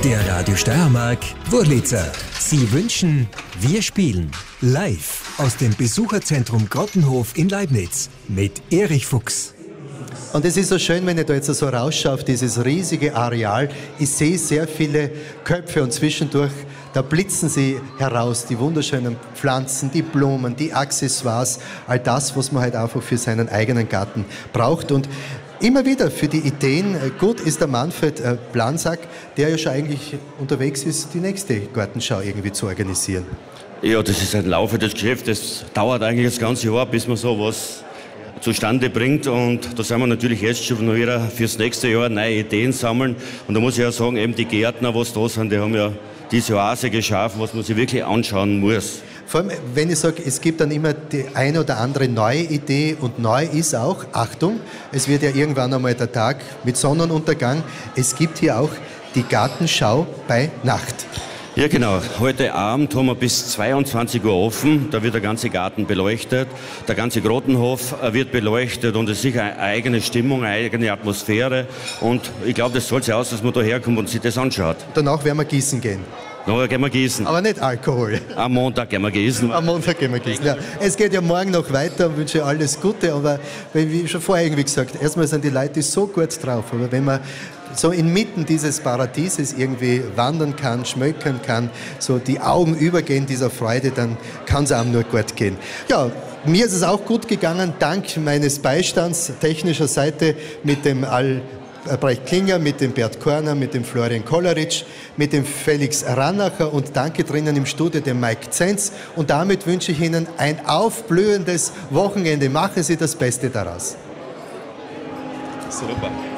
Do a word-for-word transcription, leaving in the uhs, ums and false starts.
Der Radio Steiermark Wurlitzer. Sie wünschen, wir spielen. Live aus dem Besucherzentrum Grottenhof in Leibniz mit Erich Fuchs. Und es ist so schön, wenn ich da jetzt so rausschaue auf dieses riesige Areal. Ich sehe sehr viele Köpfe und zwischendurch, da blitzen sie heraus, die wunderschönen Pflanzen, die Blumen, die Accessoires, all das, was man halt einfach für seinen eigenen Garten braucht. Und immer wieder für die Ideen. Gut ist der Manfred Plansack, der ja schon eigentlich unterwegs ist, die nächste Gartenschau irgendwie zu organisieren. Ja, das ist ein laufendes Geschäft. Das dauert eigentlich das ganze Jahr, bis man sowas zustande bringt. Und da sind wir natürlich jetzt schon noch wieder fürs nächste Jahr neue Ideen sammeln. Und da muss ich ja sagen, eben die Gärtner, was da sind, die haben ja diese Oase geschaffen, was man sich wirklich anschauen muss. Vor allem, wenn ich sage, es gibt dann immer die eine oder andere neue Idee und neu ist auch, Achtung, es wird ja irgendwann einmal der Tag mit Sonnenuntergang, es gibt hier auch die Gartenschau bei Nacht. Ja genau, heute Abend haben wir bis zweiundzwanzig Uhr offen, da wird der ganze Garten beleuchtet, der ganze Grottenhof wird beleuchtet und es ist sicher eine eigene Stimmung, eine eigene Atmosphäre und ich glaube, das zahlt sich aus, dass man da herkommt und sich das anschaut. Danach werden wir gießen gehen. Nachher gehen wir gießen. Aber nicht Alkohol. Am Montag gehen wir gießen. Am Montag gehen wir gießen, ja. Es geht ja morgen noch weiter und wünsche alles Gute, aber wie schon vorher irgendwie gesagt, erstmal sind die Leute so gut drauf, aber wenn man so inmitten dieses Paradieses irgendwie wandern kann, schmökern kann, so die Augen übergehen dieser Freude, dann kann es einem nur gut gehen. Ja, mir ist es auch gut gegangen, dank meines Beistands technischer Seite mit dem Al Albrecht Klinger, mit dem Bert Korner, mit dem Florian Kolleritsch, mit dem Felix Rannacher und danke drinnen im Studio dem Mike Zenz. Und damit wünsche ich Ihnen ein aufblühendes Wochenende. Machen Sie das Beste daraus. Super.